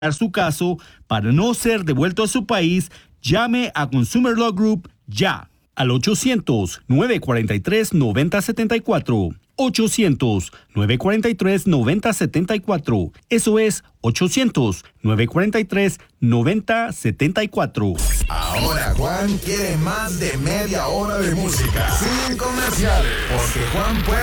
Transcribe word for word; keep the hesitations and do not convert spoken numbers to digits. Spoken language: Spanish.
su caso para no ser devuelto a su país, llame a Consumer Law Group ya al ochocientos, nueve cuatro tres, nueve cero siete cuatro. ochocientos, nueve cuatro tres, nueve cero siete cuatro. Eso es ochocientos, nueve cuatro tres, nueve cero siete cuatro. Ahora Juan quiere más de media hora de música sin comerciales, porque Juan puede